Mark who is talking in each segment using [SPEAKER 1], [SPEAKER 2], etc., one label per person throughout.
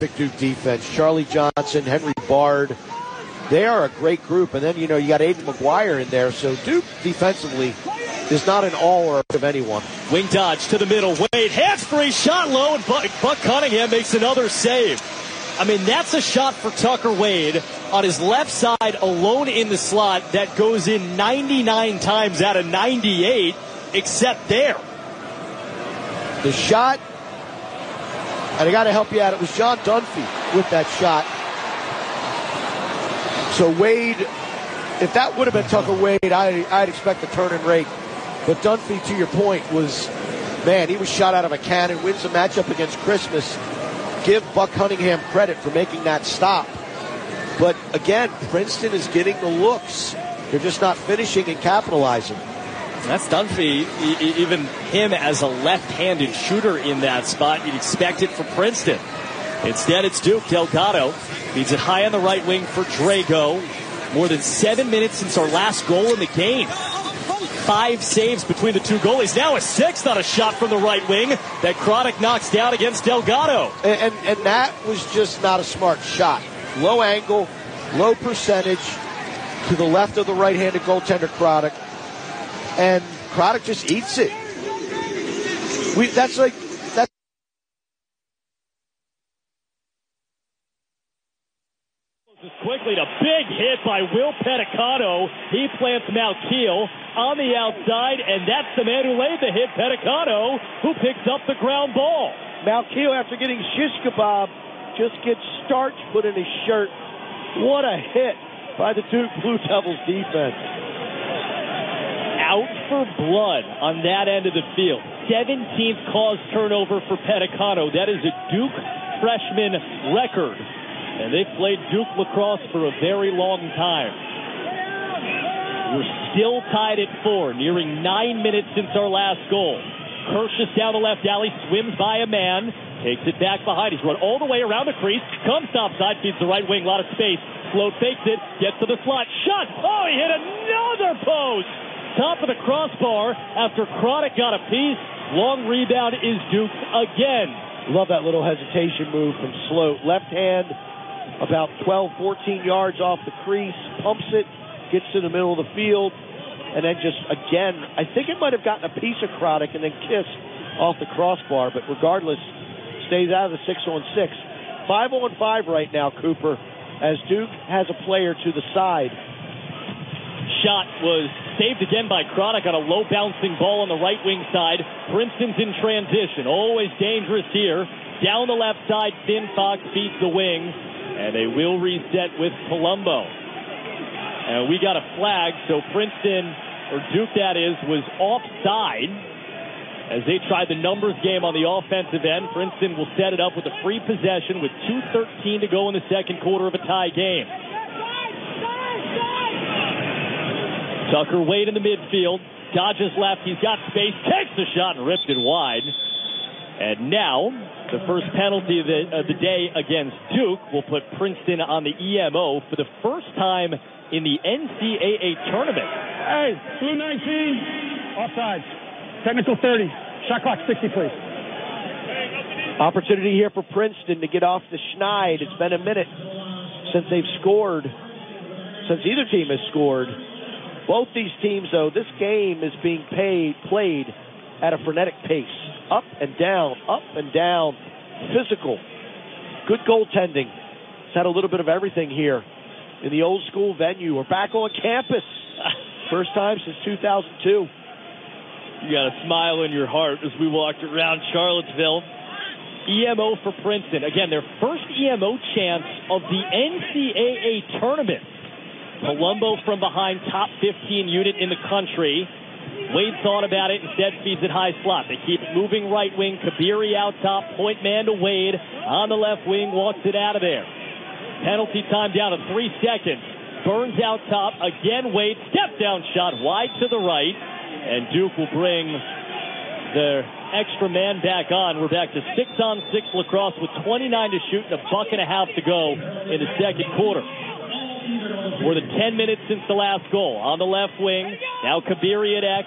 [SPEAKER 1] Duke defense. Charlie Johnson, Henry Bard. They are a great group. And then, you got Aiden McGuire in there. So Duke defensively is not an all or of anyone.
[SPEAKER 2] Wing dodge to the middle. Wade, hands-free, shot low, and Buck Cunningham makes another save. I mean, that's a shot for Tucker Wade on his left side alone in the slot that goes in 99 times out of 98, except there.
[SPEAKER 1] The shot, and I got to help you out, it was John Dunphy with that shot. So Wade, if that would have been Tucker Wade, I'd expect a turn and rake. But Dunphy, to your point, he was shot out of a cannon, wins the matchup against Christmas. Give Buck Cunningham credit for making that stop. But again, Princeton is getting the looks. They're just not finishing and capitalizing.
[SPEAKER 2] That's Dunphy, even him as a left-handed shooter in that spot. You'd expect it for Princeton. Instead, it's Duke. Delgado feeds it high on the right wing for Drago. More than 7 minutes since our last goal in the game. 5 saves between the two goalies. Now a sixth on a shot from the right wing that Chronic knocks down against Delgado.
[SPEAKER 1] And that was just not a smart shot. Low angle, low percentage to the left of the right-handed goaltender Chronic. And Chronic just eats it. That's
[SPEAKER 2] quickly, a big hit by Will Pedicano. He plants Malkiel on the outside, and that's the man who laid the hit, Pedicano, who picks up the ground ball.
[SPEAKER 1] Malkiel, after getting shish kebab, just gets starch put in his shirt. What a hit by the Duke Blue Devils defense.
[SPEAKER 2] Out for blood on that end of the field. 17th caused turnover for Pedicano. That is a Duke freshman record. And they've played Duke lacrosse for a very long time. We're still tied at 4, nearing 9 minutes since our last goal. Kirschus down the left alley, swims by a man, takes it back behind. He's run all the way around the crease, comes topside, feeds the right wing, a lot of space. Float fakes it, gets to the slot, shot! Oh, he hit another post! Top of the crossbar after Chronic got a piece. Long rebound is Duke again.
[SPEAKER 1] Love that little hesitation move from Sloat. Left hand, about 12, 14 yards off the crease, pumps it, gets to the middle of the field, and then just, again, I think it might have gotten a piece of Chronic and then kissed off the crossbar, but regardless, stays out of the 6-on-6. 5-on-5 right now, Cooper, as Duke has a player to the side.
[SPEAKER 2] Shot was saved again by Chronic on a low bouncing ball on the right wing side. Princeton's in transition, always dangerous here. Down the left side, Finn Fox feeds the wing. And they will reset with Palumbo. And we got a flag, so Princeton, or Duke that is, was offside as they tried the numbers game on the offensive end. Princeton will set it up with a free possession with 2:13 to go in the second quarter of a tie game. Tucker Wade in the midfield, dodges left, he's got space, takes the shot and ripped it wide. And now, the first penalty of the day against Duke will put Princeton on the EMO for the first time in the NCAA tournament.
[SPEAKER 3] Hey, blue 19, offside. Technical 30. Shot clock 60, please.
[SPEAKER 1] Opportunity here for Princeton to get off the schneid. It's been a minute since they've scored, since either team has scored. Both these teams, though, this game is being played at a frenetic pace. Up and down, physical. Good goaltending. It's had a little bit of everything here in the old school venue. We're back on campus. First time since 2002.
[SPEAKER 2] You got a smile in your heart as we walked around Charlottesville. EMO for Princeton. Again, their first EMO chance of the NCAA tournament. Palumbo from behind, top 15 unit in the country. Wade thought about it, instead feeds it high slot. They keep moving right wing. Kabiri out top, point man to Wade. On the left wing, walks it out of there. Penalty time down to 3 seconds. Burns out top, again Wade, step down shot wide to the right. And Duke will bring their extra man back on. We're back to 6-on-6 lacrosse with 29 to shoot and a buck and a half to go in the second quarter. More than 10 minutes since the last goal. On the left wing, now Kabiri at X.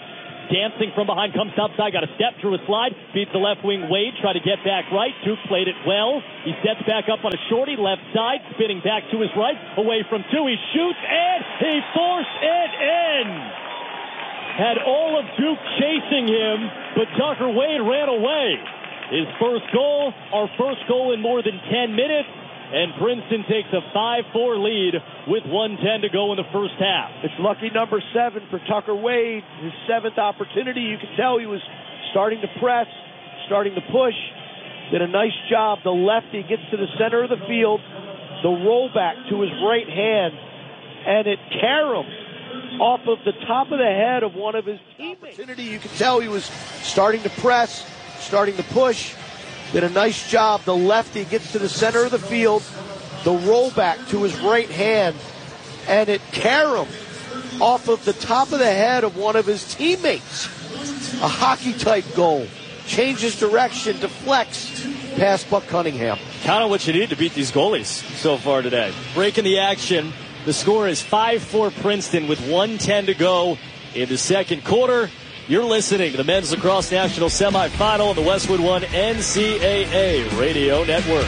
[SPEAKER 2] dancing from behind, comes outside, got a step, drew a slide, beats the left wing Wade, tried to get back right. Duke played it well. He steps back up on a shorty, left side, spinning back to his right, away from two. He shoots, and he forced it in. Had all of Duke chasing him, but Tucker Wade ran away. His first goal, our first goal in more than 10 minutes. And Princeton takes a 5-4 lead with 1:10 to go in the first half.
[SPEAKER 1] It's lucky number 7 for Tucker Wade. His 7th opportunity. You can tell he was starting to press, starting to push. Did a nice job. The lefty gets to the center of the field. The rollback to his right hand. And it caroms off of the top of the head of one of his teammates. You can tell he was starting to press, starting to push. Did a nice job. The lefty gets to the center of the field. The rollback to his right hand. And it caromed off of the top of the head of one of his teammates. A hockey-type goal. Changes direction, deflects past Buck Cunningham.
[SPEAKER 2] Count on what you need to beat these goalies so far today. Breaking the action. The score is 5-4 Princeton with 1:10 to go in the second quarter. You're listening to the Men's Lacrosse National Semifinal on the Westwood One NCAA Radio Network.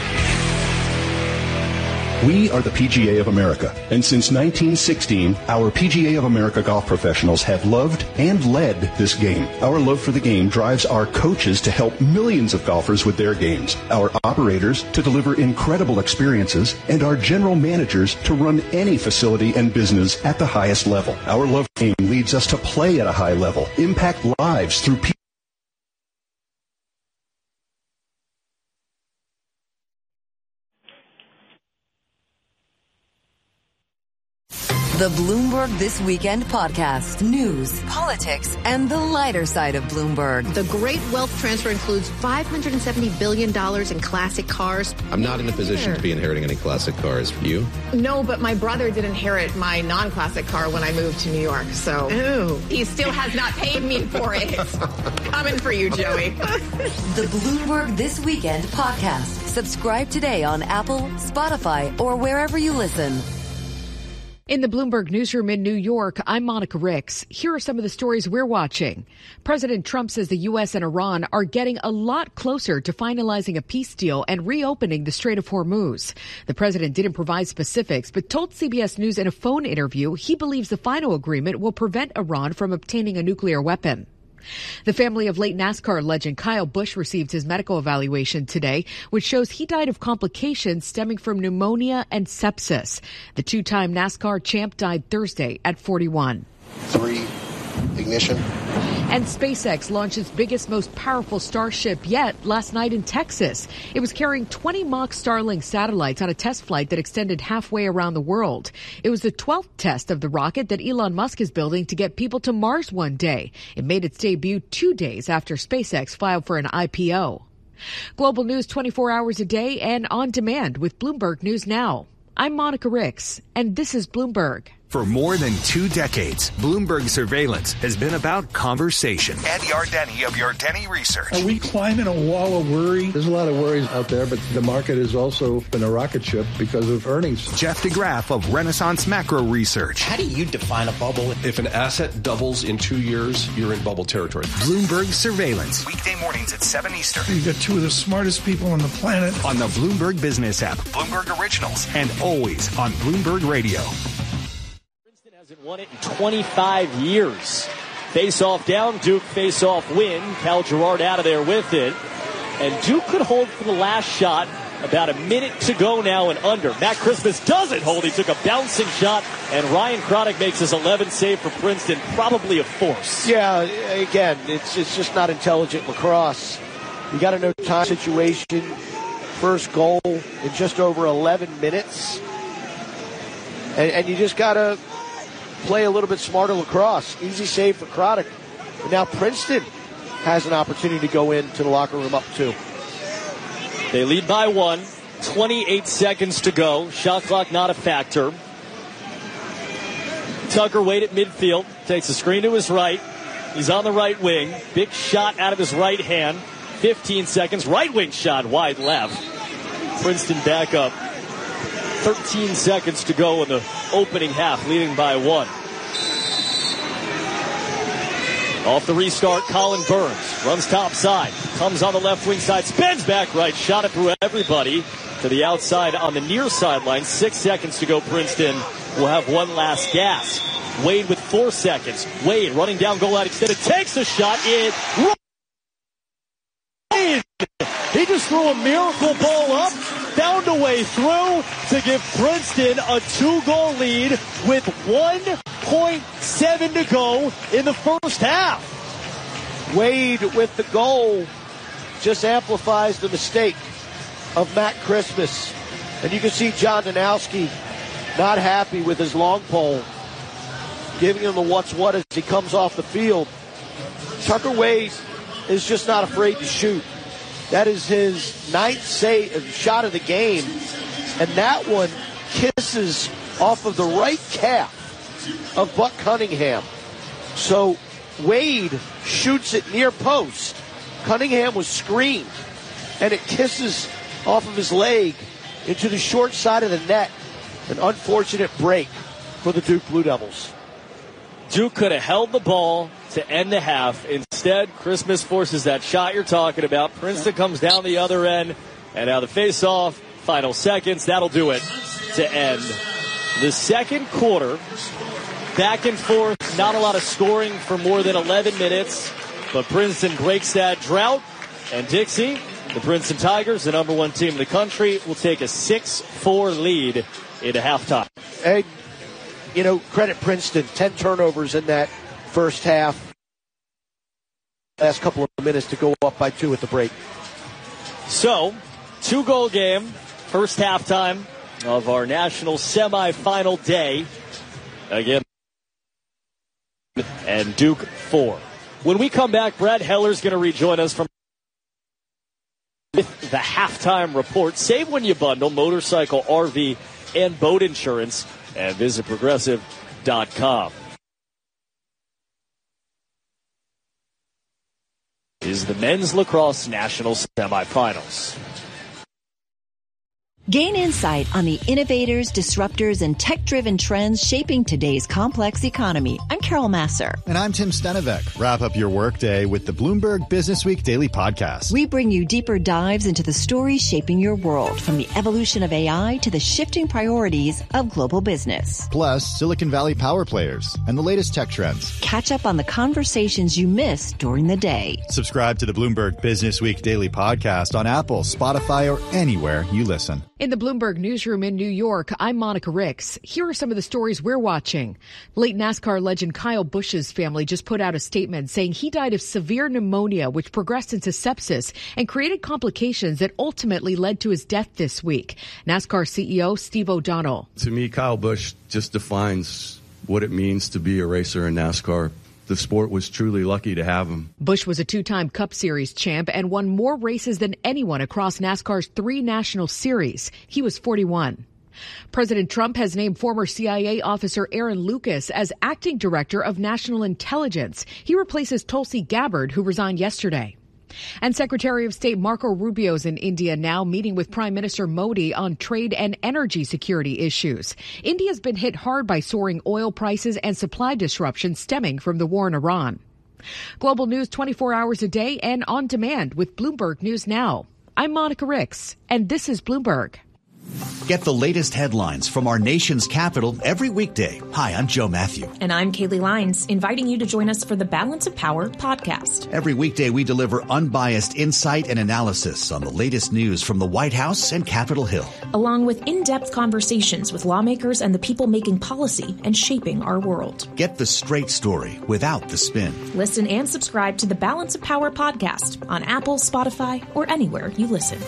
[SPEAKER 4] We are the PGA of America, and since 1916, our PGA of America golf professionals have loved and led this game. Our love for the game drives our coaches to help millions of golfers with their games, our operators to deliver incredible experiences, and our general managers to run any facility and business at the highest level. Our love for the game leads us to play at a high level, impact lives through people.
[SPEAKER 5] The Bloomberg This Weekend podcast. News, politics, and the lighter side of Bloomberg.
[SPEAKER 6] The great wealth transfer includes $570 billion in classic cars.
[SPEAKER 7] I'm not in a position to be inheriting any classic cars. You?
[SPEAKER 6] No, but my brother did inherit my non-classic car when I moved to New York, so he still has not paid me for it. Coming for you, Joey.
[SPEAKER 5] The Bloomberg This Weekend podcast. Subscribe today on Apple, Spotify, or wherever you listen.
[SPEAKER 8] In the Bloomberg newsroom in New York, I'm Monica Ricks. Here are some of the stories we're watching. President Trump says the U.S. and Iran are getting a lot closer to finalizing a peace deal and reopening the Strait of Hormuz. The president didn't provide specifics, but told CBS News in a phone interview he believes the final agreement will prevent Iran from obtaining a nuclear weapon. The family of late NASCAR legend Kyle Busch received his medical evaluation today, which shows he died of complications stemming from pneumonia and sepsis. The two-time NASCAR champ died Thursday at 41.
[SPEAKER 9] 3, ignition.
[SPEAKER 8] And SpaceX launched its biggest, most powerful Starship yet last night in Texas. It was carrying 20 mock Starlink satellites on a test flight that extended halfway around the world. It was the 12th test of the rocket that Elon Musk is building to get people to Mars one day. It made its debut 2 days after SpaceX filed for an IPO. Global news 24 hours a day and on demand with Bloomberg News Now. I'm Monica Ricks, and this is Bloomberg.
[SPEAKER 10] For more than 2 decades, Bloomberg Surveillance has been about conversation.
[SPEAKER 11] Andy Ardeni of Ardeni Research.
[SPEAKER 12] Are we climbing a wall of worry? There's a lot of worries out there, but the market has also been a rocket ship because of earnings.
[SPEAKER 10] Jeff DeGraff of Renaissance Macro Research.
[SPEAKER 13] How do you define a bubble?
[SPEAKER 14] If an asset doubles in 2 years, you're in bubble territory.
[SPEAKER 10] Bloomberg Surveillance.
[SPEAKER 11] Weekday mornings at 7 Eastern.
[SPEAKER 12] You've got 2 of the smartest people on the planet.
[SPEAKER 10] On the Bloomberg Business app.
[SPEAKER 11] Bloomberg Originals.
[SPEAKER 10] And always on Bloomberg Radio.
[SPEAKER 2] Hasn't won it in 25 years. Face-off down, Duke face-off win. Cal Girard out of there with it. And Duke could hold for the last shot. About a minute to go now and under. Matt Christmas doesn't hold. He took a bouncing shot, and Ryan Croddick makes his 11th save for Princeton. Probably a force.
[SPEAKER 1] Yeah, again, it's just not intelligent lacrosse. You got to know time situation. First goal in just over 11 minutes. And you just got to play a little bit smarter lacrosse. Easy save for Croddick. And now Princeton has an opportunity to go into the locker room up 2.
[SPEAKER 2] They lead by 1. 28 seconds to go. Shot clock not a factor. Tucker Wade at midfield. Takes a screen to his right. He's on the right wing. Big shot out of his right hand. 15 seconds. Right wing shot wide left. Princeton back up. 13 seconds to go in the opening half, leading by 1. Off the restart, Colin Burns runs top side, comes on the left wing side, spins back right, shot it through everybody to the outside on the near sideline. 6 seconds to go. Princeton will have one last gas. Wade with 4 seconds. Wade running down goal line extended, takes a shot. He just threw a miracle ball up, found a way through to give Princeton a 2-goal lead with 1.7 to go in the first half.
[SPEAKER 1] Wade with the goal just amplifies the mistake of Matt Christmas. And you can see John Danowski not happy with his long pole, giving him the what's what as he comes off the field. Tucker Wade is just not afraid to shoot. That is his 9th shot of the game. And that one kisses off of the right calf of Buck Cunningham. So Wade shoots it near post. Cunningham was screened, and it kisses off of his leg into the short side of the net. An unfortunate break for the Duke Blue Devils.
[SPEAKER 2] Duke could have held the ball to end the half. Instead, Christmas forces that shot you're talking about. Princeton comes down the other end, and now the face-off, final seconds. That'll do it to end the second quarter. Back and forth, not a lot of scoring for more than 11 minutes, but Princeton breaks that drought. And Dixie, the Princeton Tigers, the number 1 team in the country, will take a 6-4 lead into halftime.
[SPEAKER 1] Hey, credit Princeton, 10 turnovers in that first half. Last couple of minutes to go up by 2 at the break.
[SPEAKER 2] So, 2-goal game, first halftime of our national semifinal day. Again, and Duke 4. When we come back, Brad Heller's going to rejoin us with the halftime report. Save when you bundle motorcycle, RV, and boat insurance, and visit Progressive.com. Is the men's lacrosse national semifinals.
[SPEAKER 13] Gain insight on the innovators, disruptors, and tech-driven trends shaping today's complex economy. I'm Carol Masser.
[SPEAKER 15] And I'm Tim Stenevec. Wrap up your workday with the Bloomberg Businessweek Daily Podcast.
[SPEAKER 13] We bring you deeper dives into the stories shaping your world, from the evolution of AI to the shifting priorities of global business.
[SPEAKER 15] Plus, Silicon Valley power players and the latest tech trends.
[SPEAKER 13] Catch up on the conversations you missed during the day.
[SPEAKER 15] Subscribe to the Bloomberg Businessweek Daily Podcast on Apple, Spotify, or anywhere you listen.
[SPEAKER 8] In the Bloomberg newsroom in New York, I'm Monica Ricks. Here are some of the stories we're watching. Late NASCAR legend Kyle Busch's family just put out a statement saying he died of severe pneumonia, which progressed into sepsis and created complications that ultimately led to his death this week. NASCAR CEO Steve O'Donnell.
[SPEAKER 16] To me, Kyle Busch just defines what it means to be a racer in NASCAR. The sport was truly lucky to have him.
[SPEAKER 8] Busch was a 2-time Cup Series champ and won more races than anyone across NASCAR's 3 national series. He was 41. President Trump has named former CIA officer Aaron Lucas as acting director of national intelligence. He replaces Tulsi Gabbard, who resigned yesterday. And Secretary of State Marco Rubio's in India now, meeting with Prime Minister Modi on trade and energy security issues. India's been hit hard by soaring oil prices and supply disruptions stemming from the war in Iran. Global news 24 hours a day and on demand with Bloomberg News Now. I'm Monica Ricks, and this is Bloomberg.
[SPEAKER 17] Get the latest headlines from our nation's capital every weekday. Hi, I'm Joe Matthew.
[SPEAKER 18] And I'm Kaylee Lines, inviting you to join us for the Balance of Power podcast.
[SPEAKER 17] Every weekday, we deliver unbiased insight and analysis on the latest news from the White House and Capitol Hill,
[SPEAKER 18] along with in-depth conversations with lawmakers and the people making policy and shaping our world.
[SPEAKER 17] Get the straight story without the spin.
[SPEAKER 18] Listen and subscribe to the Balance of Power podcast on Apple, Spotify, or anywhere you listen.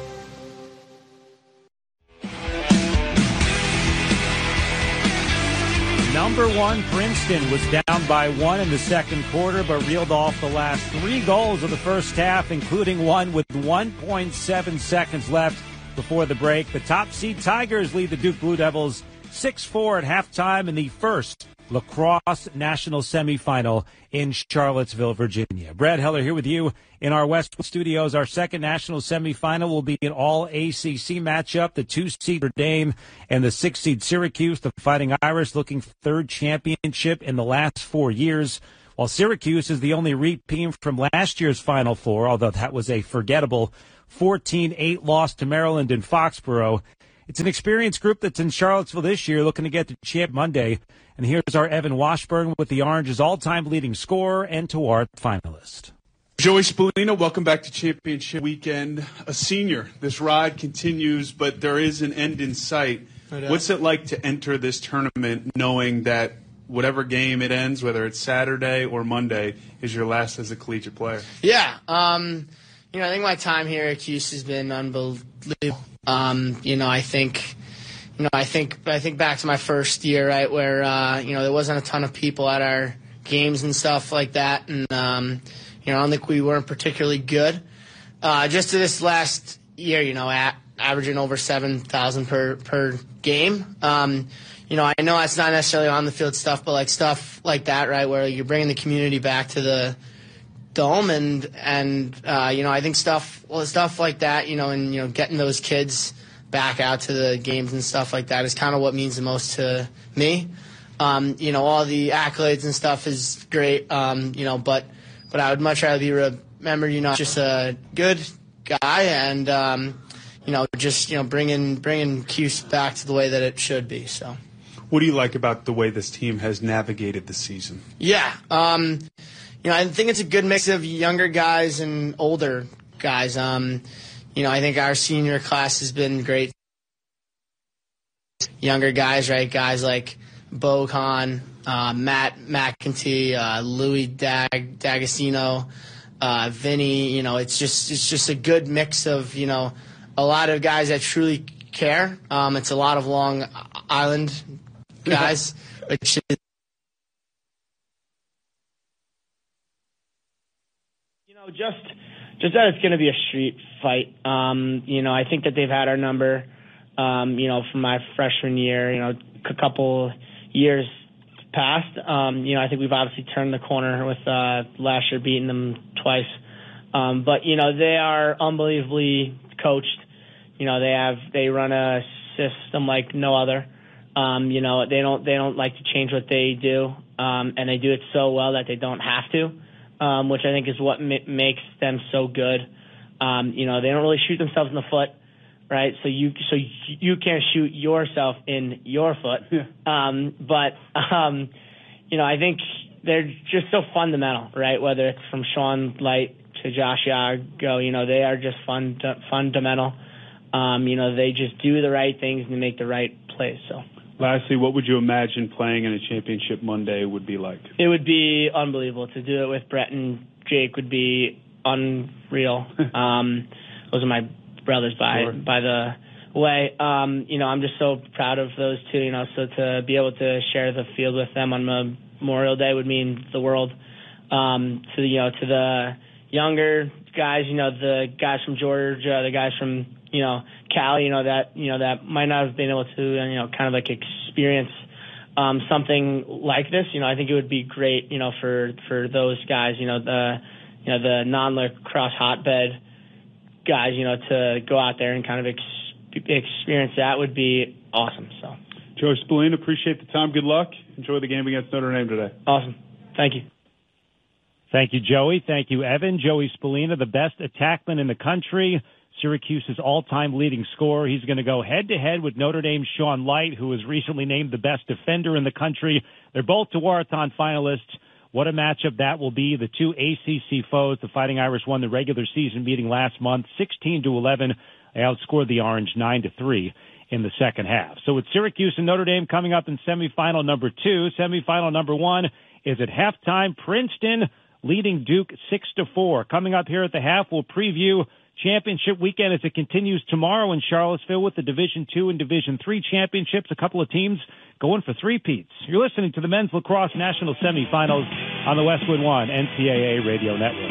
[SPEAKER 19] Number 1, Princeton was down by 1 in the second quarter, but reeled off the last 3 goals of the first half, including one with 1.7 seconds left before the break. The top seed Tigers lead the Duke Blue Devils 6-4 at halftime in the first lacrosse national semifinal in Charlottesville, Virginia. Brad Heller here with you in our Westwood studios. Our second national semifinal will be an all-ACC matchup. The 2-seed Dame and the 6-seed Syracuse, the Fighting Irish, looking for third championship in the last 4 years. while Syracuse is the only repeat from last year's Final Four, although that was a forgettable 14-8 loss to Maryland in Foxborough. It's an experienced group that's in Charlottesville this year looking to get to champ Monday. And here's our Evan Washburn with the Orange's all-time leading scorer and Tawart finalist.
[SPEAKER 20] Joey Spallina, welcome back to Championship Weekend. A senior, this ride continues, but there is an end in sight. What's it like to enter this tournament knowing that whatever game it ends, whether it's Saturday or Monday, is your last as a collegiate player?
[SPEAKER 21] Yeah. I think my time here at Cuse has been unbelievable. I think back to my first year, right, where, there wasn't a ton of people at our games and stuff like that. And, I don't think we weren't particularly good. Just to this last year, averaging over 7,000 per game. I know that's not necessarily on the field stuff, but stuff like that, right, where you're bringing the community back to the dome and I think stuff like that, and getting those kids back out to the games and stuff like that is kind of what means the most to me. All the accolades and stuff is great, but I would much rather be remembered, just a good guy and bringing Cuse back to the way that it should be. So,
[SPEAKER 20] what do you like about the way this team has navigated the season?
[SPEAKER 21] Yeah, I think it's a good mix of younger guys and older guys. I think our senior class has been great. Younger guys, right? Guys like Bo Khan, Matt McEntee, Louis D'Agostino, Vinny. It's just a good mix of a lot of guys that truly care. It's a lot of Long Island guys, which is.
[SPEAKER 22] Just that it's going to be a street fight. I think that they've had our number, from my freshman year, a couple years past. I think we've obviously turned the corner with last year beating them twice. But they are unbelievably coached. They run a system like no other. They don't like to change what they do, and they do it so well that they don't have to. Which I think is what makes them so good. They don't really shoot themselves in the foot, right? So you can't shoot yourself in your foot. Yeah. I think they're just so fundamental, right? Whether it's from Sean Light to Josh Yago, they are just fundamental. They just do the right things and they make the right plays. So.
[SPEAKER 20] Lastly, what would you imagine playing in a championship Monday would be like?
[SPEAKER 22] It would be unbelievable. To do it with Brett and Jake would be unreal. Those are my brothers by the way. I'm just so proud of those two, so to be able to share the field with them on Memorial Day would mean the world. To the younger guys, the guys from Georgia, the guys from Cal, that might not have been able to, kind of experience something like this. I think it would be great, for those guys, the non-lacrosse hotbed guys, to go out there and kind of experience that would be awesome. So,
[SPEAKER 20] Joey Spallina, appreciate the time. Good luck. Enjoy the game against Notre Dame today.
[SPEAKER 22] Awesome. Thank you.
[SPEAKER 19] Thank you, Joey. Thank you, Evan. Joey Spallina, the best attackman in the country. Syracuse's all-time leading scorer. He's going to go head-to-head with Notre Dame's Sean Light, who was recently named the best defender in the country. They're both Tewaaraton finalists. What a matchup that will be. The two ACC foes. The Fighting Irish won the regular season meeting last month, 16-11. They outscored the Orange 9-3 in the second half. So with Syracuse and Notre Dame coming up in semifinal number 2, semifinal number 1 is at halftime. Princeton leading Duke 6-4. Coming up here at the half, we'll preview championship weekend as it continues tomorrow in Charlottesville with the Division II and Division III championships. A couple of teams going for three-peats. You're listening to the Men's Lacrosse National Semifinals on the Westwood One NCAA Radio Network.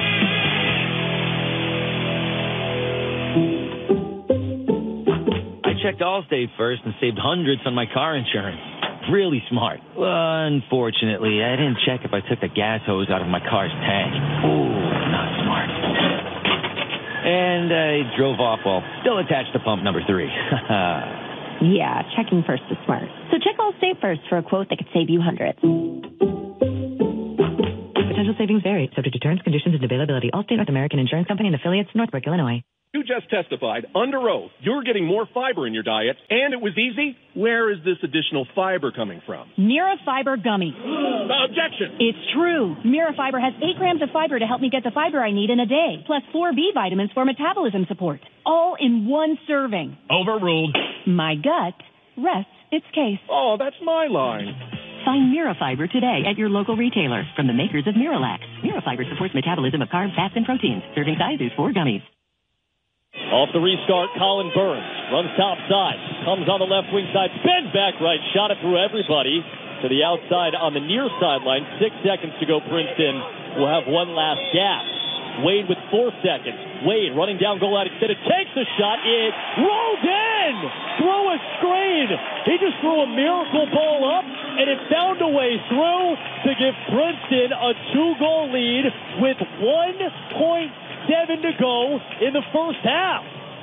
[SPEAKER 23] I checked Allstate first and saved hundreds on my car insurance. Really smart. Unfortunately, I didn't check if I took the gas hose out of my car's tank. Ooh, not smart. And I drove off while still attached to pump number 3.
[SPEAKER 24] Yeah, checking first is smart. So check Allstate first for a quote that could save you hundreds.
[SPEAKER 3] Potential savings vary, subject to terms, conditions, and availability. Allstate North American Insurance Company and affiliates, Northbrook, Illinois.
[SPEAKER 4] You just testified under oath you're getting more fiber in your diet, and it was easy. Where is this additional fiber coming from?
[SPEAKER 6] Mirafiber gummies.
[SPEAKER 4] Objection!
[SPEAKER 6] It's true. Mirafiber has 8 grams of fiber to help me get the fiber I need in a day, plus 4 B vitamins for metabolism support, all in one serving.
[SPEAKER 4] Overruled.
[SPEAKER 6] My gut rests its case.
[SPEAKER 4] Oh, that's my line.
[SPEAKER 3] Find Mirafiber today at your local retailer from the makers of Miralax. Mirafiber supports metabolism of carbs, fats, and proteins. Serving size is 4 gummies.
[SPEAKER 2] Off the restart, Colin Burns runs top side, comes on the left wing side, spins back right, shot it through everybody to the outside on the near sideline. 6 seconds to go. Princeton will have one last gap. Wade with 4 seconds. Wade running down goal line extended, takes a shot. It rolls in through a screen. He just threw a miracle ball up, and it found a way through to give Princeton a 2-goal lead with 1.7 to go in the first half.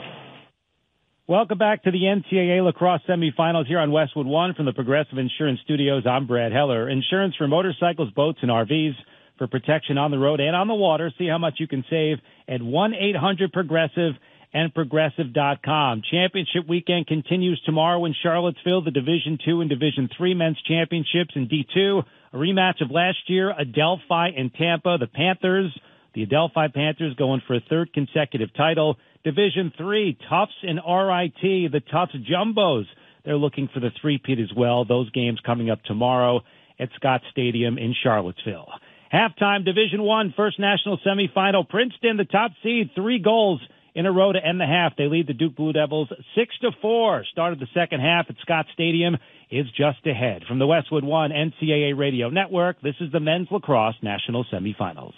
[SPEAKER 19] Welcome back to the NCAA lacrosse semifinals here on Westwood One from the Progressive Insurance Studios. I'm Brad Heller. Insurance for motorcycles, boats, and RVs for protection on the road and on the water. See how much you can save at 1-800-PROGRESSIVE and Progressive.com. Championship weekend continues tomorrow in Charlottesville. The Division II and Division III men's championships in D2. A rematch of last year, Adelphi and Tampa. The Adelphi Panthers going for a 3rd consecutive title. Division III, Tufts and RIT, the Tufts Jumbos. They're looking for the three-peat as well. Those games coming up tomorrow at Scott Stadium in Charlottesville. Halftime, Division I, first national semifinal. Princeton, the top seed, 3 goals in a row to end the half. They lead the Duke Blue Devils 6-4. Started the second half at Scott Stadium is just ahead. From the Westwood One NCAA Radio Network, this is the men's lacrosse national semifinals.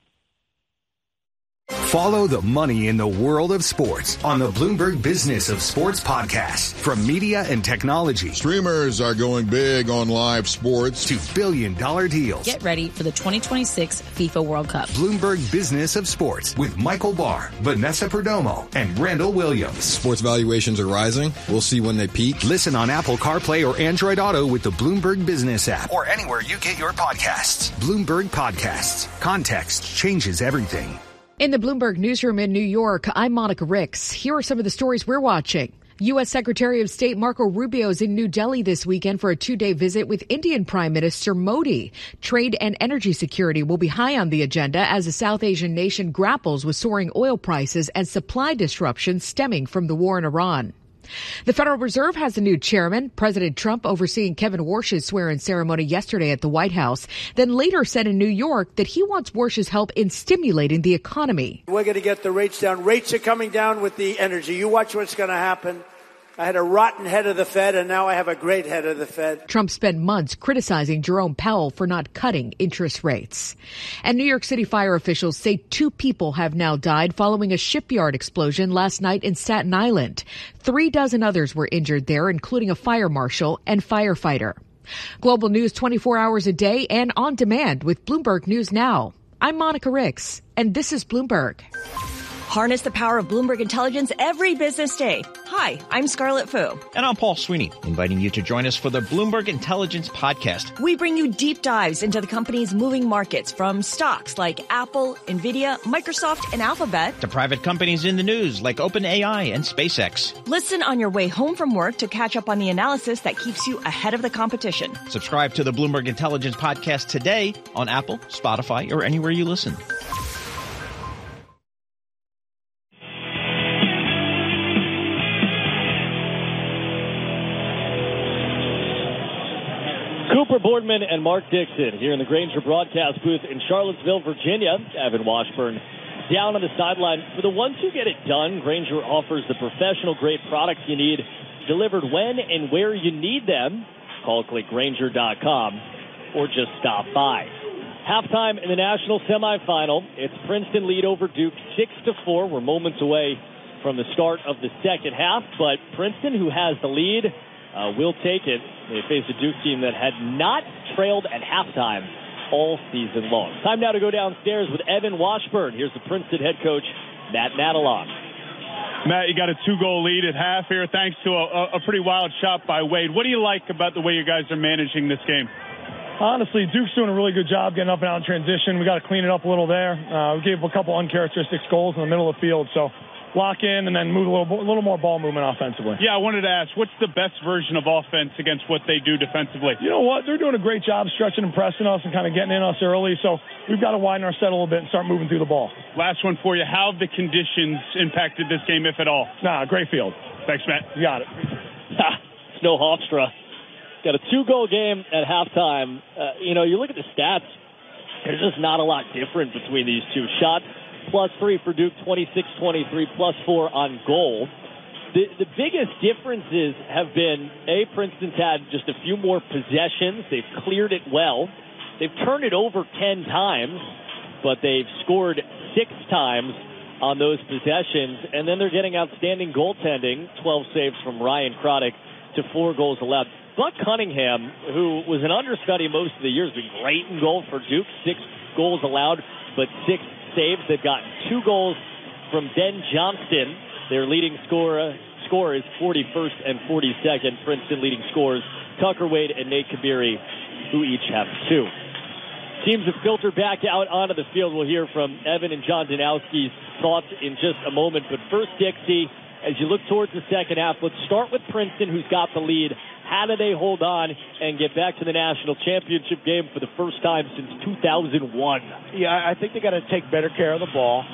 [SPEAKER 10] Follow the money in the world of sports on the Bloomberg Business of Sports podcast. From media and technology.
[SPEAKER 7] Streamers are going big on live sports.
[SPEAKER 10] To billion-dollar deals.
[SPEAKER 25] Get ready for the 2026 FIFA World Cup.
[SPEAKER 10] Bloomberg Business of Sports with Michael Barr, Vanessa Perdomo, and Randall Williams.
[SPEAKER 7] Sports valuations are rising. We'll see when they peak.
[SPEAKER 10] Listen on Apple CarPlay or Android Auto with the Bloomberg Business app.
[SPEAKER 11] Or anywhere you get your podcasts.
[SPEAKER 10] Bloomberg Podcasts. Context changes everything.
[SPEAKER 8] In the Bloomberg newsroom in New York, I'm Monica Ricks. Here are some of the stories we're watching. U.S. Secretary of State Marco Rubio is in New Delhi this weekend for a 2-day visit with Indian Prime Minister Modi. Trade and energy security will be high on the agenda as the South Asian nation grapples with soaring oil prices and supply disruptions stemming from the war in Iran. The Federal Reserve has a new chairman. President Trump overseeing Kevin Warsh's swear-in ceremony yesterday at the White House, then later said in New York that he wants Warsh's help in stimulating the economy.
[SPEAKER 26] We're going to get the rates down. Rates are coming down with the energy. You watch what's going to happen. I had a rotten head of the Fed, and now I have a great head of the Fed.
[SPEAKER 8] Trump spent months criticizing Jerome Powell for not cutting interest rates. And New York City fire officials say 2 people have now died following a shipyard explosion last night in Staten Island. 36 others were injured there, including a fire marshal and firefighter. Global news 24 hours a day and on demand with Bloomberg News Now. I'm Monica Ricks, and this is Bloomberg.
[SPEAKER 27] Harness the power of Bloomberg Intelligence every business day. Hi, I'm Scarlett Fu.
[SPEAKER 28] And I'm Paul Sweeney, inviting you to join us for the Bloomberg Intelligence Podcast.
[SPEAKER 27] We bring you deep dives into the company's moving markets, from stocks like Apple, Nvidia, Microsoft, and Alphabet,
[SPEAKER 28] to private companies in the news like OpenAI and SpaceX.
[SPEAKER 27] Listen on your way home from work to catch up on the analysis that keeps you ahead of the competition.
[SPEAKER 28] Subscribe to the Bloomberg Intelligence Podcast today on Apple, Spotify, or anywhere you listen.
[SPEAKER 2] Cooper Boardman and Mark Dixon here in the Grainger broadcast booth in Charlottesville, Virginia. Evan Washburn down on the sideline. For the ones who get it done, Grainger offers the professional-grade products you need delivered when and where you need them. Call, click Grainger.com, or just stop by. Halftime in the national semifinal. It's Princeton lead over Duke 6-4. We're moments away from the start of the second half, but Princeton, who has the lead, will take it. They face a Duke team that had not trailed at halftime all season long. Time now to go downstairs with Evan Washburn. Here's the Princeton head coach, Matt Nadalon.
[SPEAKER 29] Matt, you got a 2-goal lead at half here thanks to a pretty wild shot by Wade. What do you like about the way you guys are managing this game? Honestly, Duke's doing a really good job getting up and out in transition. We got to clean it up a little there. We gave a couple uncharacteristic goals in the middle of the field, so lock in and then move a little more ball movement offensively. Yeah, I wanted to ask, what's the best version of offense against what they do defensively? You know what? They're doing a great job stretching and pressing us and kind of getting in us early, so we've got to widen our set a little bit and start moving through the ball. Last one for you. How have the conditions impacted this game, if at all? Great field. Thanks, Matt. You got it.
[SPEAKER 2] Snow Hofstra. Got a 2-goal game at halftime. You look at the stats, there's just not a lot different between these two. Shots, +3 for Duke, 26-23, +4 on goal. The biggest differences have been, Princeton's had just a few more possessions. They've cleared it well. They've turned it over 10 times, but they've scored 6 times on those possessions. And then they're getting outstanding goaltending, 12 saves from Ryan Croddick to 4 goals allowed. Buck Cunningham, who was an understudy most of the year, has been great in goal for Duke. 6 goals allowed, but 6 saves. They've gotten 2 goals from Ben Johnston. Their leading score is 41st and 42nd. Princeton leading scorers, Tucker Wade and Nate Kabiri, who each have 2. Teams have filtered back out onto the field. We'll hear from Evan and John Danowski's thoughts in just a moment. But first, Dixie, as you look towards the second half, let's start with Princeton, who's got the lead. How do they hold on and get back to the national championship game for the first time since 2001?
[SPEAKER 1] Yeah, I think they got to take better care of the ball.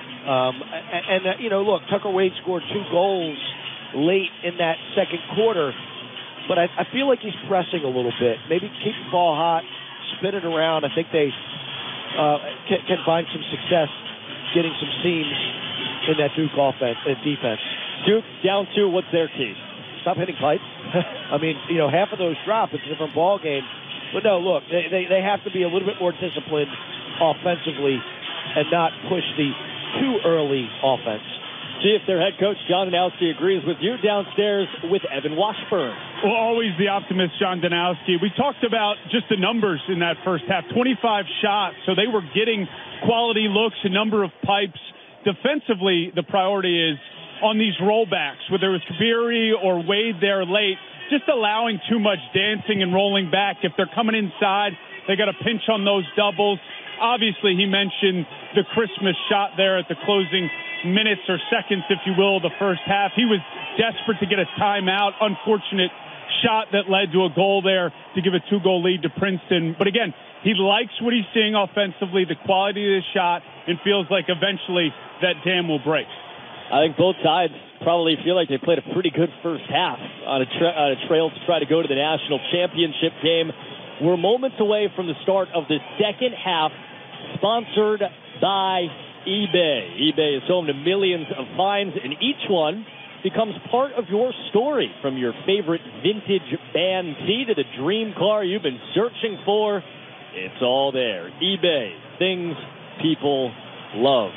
[SPEAKER 1] Look, Tucker Wade scored 2 goals late in that second quarter, but I feel like he's pressing a little bit. Maybe keep the ball hot, spin it around. I think they can find some success getting some seams in that Duke defense.
[SPEAKER 2] Duke down 2. What's their key?
[SPEAKER 1] Stop hitting pipes. I mean, half of those drop. It's a different ball game. But no, look, they have to be a little bit more disciplined offensively and not push the too early offense.
[SPEAKER 2] See if their head coach, John Danowski, agrees with you. Downstairs with Evan Washburn.
[SPEAKER 29] Well, always the optimist, John Danowski. We talked about just the numbers in that first half. 25 shots, so they were getting quality looks, a number of pipes. Defensively, the priority is on these rollbacks, whether it was Kabiri or Wade there late, just allowing too much dancing and rolling back. If they're coming inside, they got to pinch on those doubles. Obviously, he mentioned the Christmas shot there at the closing minutes or seconds, if you will, of the first half. He was desperate to get a timeout. Unfortunate shot that led to a goal there to give a 2-goal lead to Princeton. But again, he likes what he's seeing offensively, the quality of the shot, and feels like eventually that dam will break.
[SPEAKER 2] I think both sides probably feel like they played a pretty good first half on a trail to try to go to the national championship game. We're moments away from the start of the second half, sponsored by eBay. eBay is home to millions of finds, and each one becomes part of your story. From your favorite vintage band tee to the dream car you've been searching for, it's all there. eBay, things people love.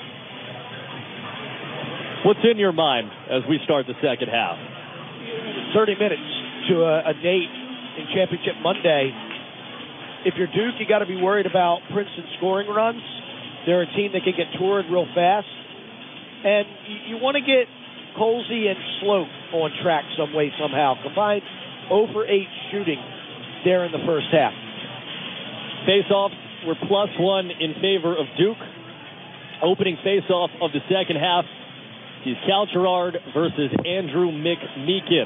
[SPEAKER 2] What's in your mind as we start the second half?
[SPEAKER 1] 30 minutes to a date in Championship Monday. If you're Duke, you got to be worried about Princeton scoring runs. They're a team that can get toured real fast. And you want to get Colsey and Sloat on track some way, somehow. Combined 0 for 8 shooting there in the first half.
[SPEAKER 2] Face-offs were +1 in favor of Duke. Opening face-off of the second half is Cal Gerard versus Andrew McMeekin.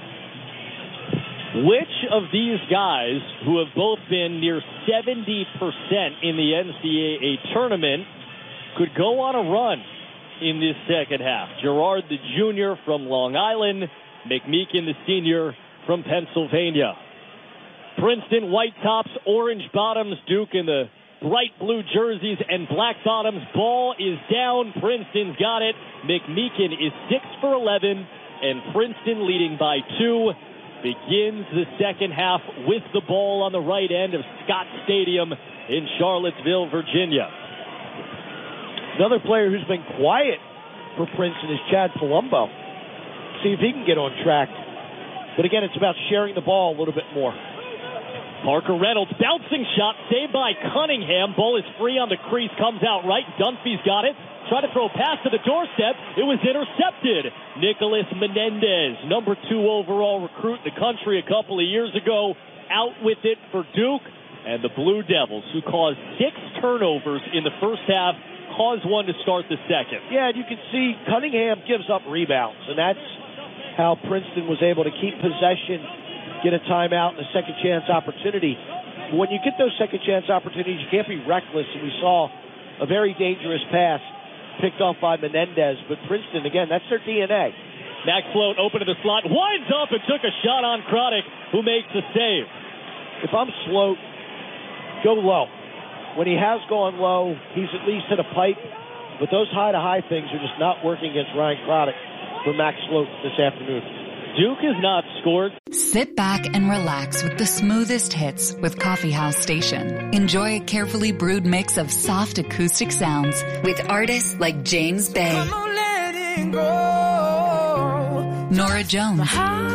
[SPEAKER 2] Which of these guys, who have both been near 70% in the NCAA tournament, could go on a run in this second half? Gerard, the junior from Long Island, McMeekin, the senior from Pennsylvania. Princeton, white tops, orange bottoms. Duke in the bright blue jerseys and black bottoms. Ball is down. Princeton's got it. McMeekin is 6 for 11, and Princeton leading by 2. Begins the second half with the ball on the right end of Scott Stadium in Charlottesville, Virginia.
[SPEAKER 1] Another player who's been quiet for Princeton is Chad Palumbo. See if he can get on track. But again, it's about sharing the ball a little bit more.
[SPEAKER 2] Parker Reynolds, bouncing shot, saved by Cunningham. Ball is free on the crease, comes out right. Dunphy's got it. Tried to throw a pass to the doorstep. It was intercepted. Nicholas Menendez, number 2 overall recruit in the country a couple of years ago, out with it for Duke. And the Blue Devils, who caused 6 turnovers in the first half, caused 1 to start the second.
[SPEAKER 1] Yeah, and you can see Cunningham gives up rebounds, and that's how Princeton was able to keep possession, get a timeout, and a second chance opportunity. When you get those second chance opportunities, you can't be reckless, and we saw a very dangerous pass picked off by Menendez. But Princeton, again, that's their DNA.
[SPEAKER 2] Max Float open to the slot, winds up and took a shot on Craddock, who makes the save.
[SPEAKER 1] If I'm Sloat, go low. When he has gone low, he's at least hit a pipe. But those high-to-high things are just not working against Ryan Craddock for Max Sloat this afternoon.
[SPEAKER 2] Duke has not scored.
[SPEAKER 5] Sit back and relax with the smoothest hits with Coffee House Station. Enjoy a carefully brewed mix of soft acoustic sounds with artists like James Bay, Nora Jones,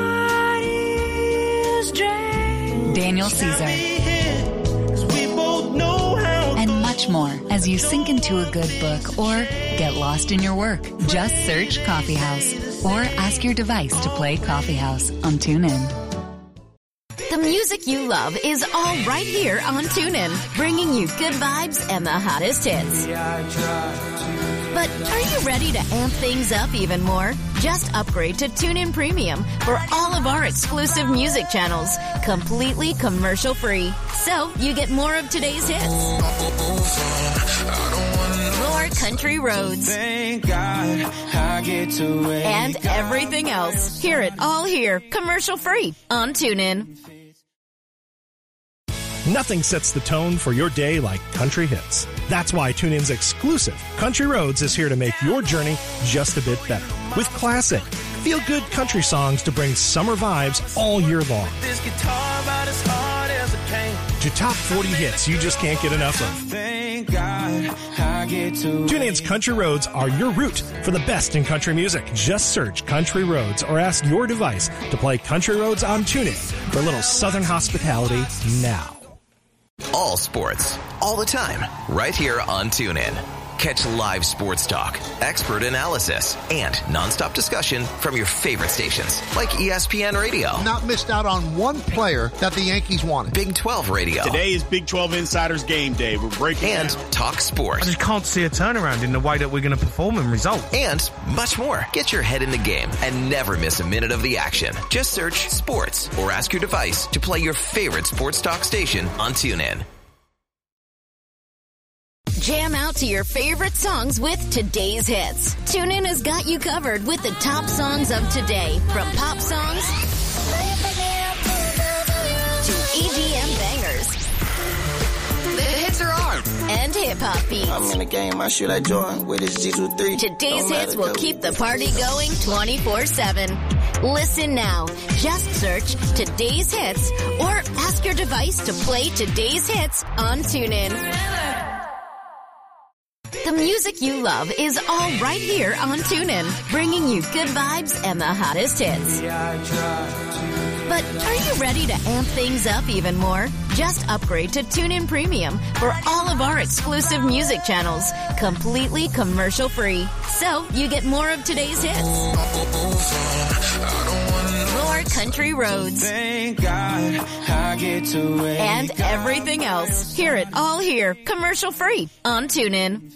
[SPEAKER 5] Daniel Caesar, and much more as you sink into a good book or get lost in your work. Just search Coffee House or ask your device to play Coffee House on TuneIn.
[SPEAKER 9] The music you love is all right here on TuneIn, bringing you good vibes and the hottest hits. But are you ready to amp things up even more? Just upgrade to TuneIn Premium for all of our exclusive music channels, completely commercial-free. So you get more of today's hits, more country roads, and everything else. Hear it all here, commercial-free on TuneIn.
[SPEAKER 12] Nothing sets the tone for your day like country hits. That's why TuneIn's exclusive Country Roads is here to make your journey just a bit better. With classic, feel-good country songs to bring summer vibes all year long. To top 40 hits you just can't get enough of. TuneIn's Country Roads are your route for the best in country music. Just search Country Roads or ask your device to play Country Roads on TuneIn for a little southern hospitality now.
[SPEAKER 11] All sports, all the time, right here on TuneIn. Catch live sports talk, expert analysis, and nonstop discussion from your favorite stations, like ESPN Radio.
[SPEAKER 13] Not missed out on one player that the Yankees wanted.
[SPEAKER 11] Big 12 Radio.
[SPEAKER 14] Today is Big 12 Insiders Game Day. We're breaking
[SPEAKER 11] and
[SPEAKER 14] down.
[SPEAKER 11] Talk sports.
[SPEAKER 15] I just can't see a turnaround in the way that we're going to perform and result.
[SPEAKER 11] And much more. Get your head in the game and never miss a minute of the action. Just search sports or ask your device to play your favorite sports talk station on TuneIn.
[SPEAKER 9] Jam out to your favorite songs with today's hits. TuneIn has got you covered with the top songs of today, from pop songs to EDM bangers. The hits are on. And hip-hop beats.
[SPEAKER 16] I'm in the game, I shoot like Jordan with his G23.
[SPEAKER 9] Today's hits will keep the party going 24/7. Listen now. Just search Today's Hits or ask your device to play Today's Hits on TuneIn. The music you love is all right here on TuneIn, bringing you good vibes and the hottest hits. But are you ready to amp things up even more? Just upgrade to TuneIn Premium for all of our exclusive music channels, completely commercial-free. So you get more of today's hits, more country roads, and everything else. Hear it all here, commercial-free on TuneIn.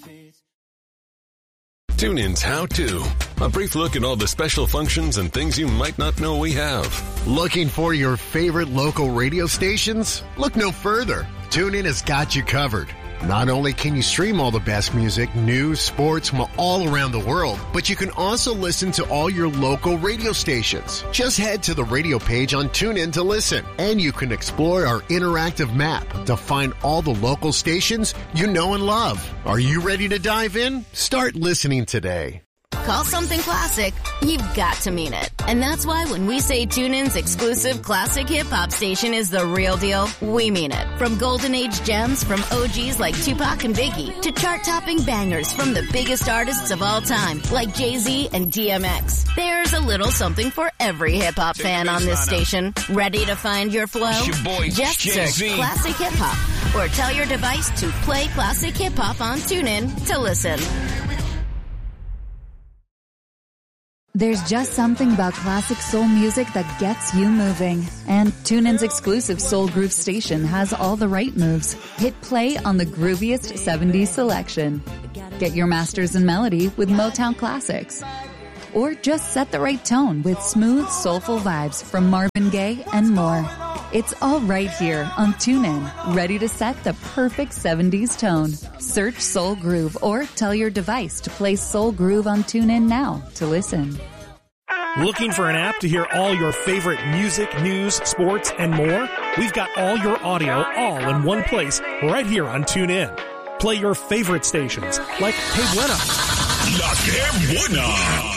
[SPEAKER 17] TuneIn's How To. A brief look at all the special functions and things you might not know we have.
[SPEAKER 13] Looking for your favorite local radio stations? Look no further. TuneIn has got you covered. Not only can you stream all the best music, news, sports from all around the world, but you can also listen to all your local radio stations. Just head to the radio page on TuneIn to listen, and you can explore our interactive map to find all the local stations you know and love. Are you ready to dive in? Start listening today.
[SPEAKER 9] Call something classic, you've got to mean it. And that's why when we say TuneIn's exclusive classic hip-hop station is the real deal, we mean it. From golden age gems from OGs like Tupac and Biggie to chart-topping bangers from the biggest artists of all time like Jay-Z and DMX. There's a little something for every hip-hop fan on this station. Ready to find your flow?
[SPEAKER 18] It's your boy,
[SPEAKER 9] just
[SPEAKER 18] Jay-Z.
[SPEAKER 9] search Classic Hip-Hop or tell your device to play Classic Hip-Hop on TuneIn to listen.
[SPEAKER 5] There's just something about classic soul music that gets you moving. And TuneIn's exclusive Soul Groove station has all the right moves. Hit play on the grooviest 70s selection. Get your masters in melody with Motown classics. Or just set the right tone with smooth, soulful vibes from Marvin Gaye and more. It's all right here on TuneIn, ready to set the perfect 70s tone. Search Soul Groove or tell your device to play Soul Groove on TuneIn now to listen.
[SPEAKER 12] Looking for an app to hear all your favorite music, news, sports, and more? We've got all your audio all in one place right here on TuneIn. Play your favorite stations like Que Buena,
[SPEAKER 3] La Que Buena,